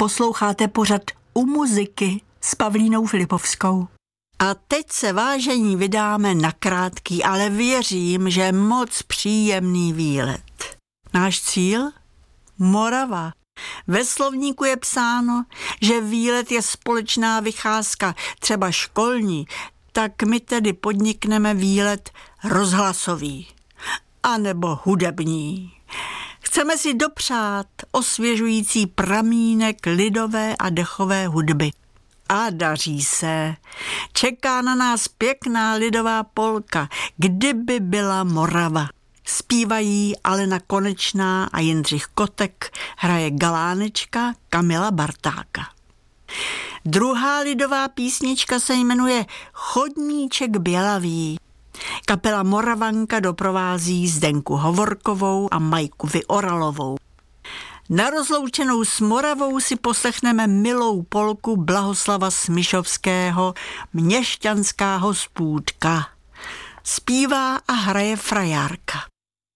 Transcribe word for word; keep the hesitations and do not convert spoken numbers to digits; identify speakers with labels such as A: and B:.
A: Posloucháte pořad U muziky s Pavlínou Filipovskou. A teď se, vážení, vydáme na krátký, ale věřím, že moc příjemný výlet. Náš cíl? Morava. Ve slovníku je psáno, že výlet je společná vycházka, třeba školní, tak my tedy podnikneme výlet rozhlasový, anebo hudební. Chceme si dopřát osvěžující pramínek lidové a dechové hudby. A daří se. Čeká na nás pěkná lidová polka, Kdyby byla Morava. Zpívají Alena Konečná a Jindřich Kotek, hraje galánečka Kamila Bartáka. Druhá lidová písnička se jmenuje Chodníček bělavý. Kapela Moravanka doprovází Zdenku Hovorkovou a Majku Vyoralovou. Na rozloučenou s Moravou si poslechneme milou polku Blahoslava Smyšovského Měšťanská hospůdka. Zpívá a hraje frajárka.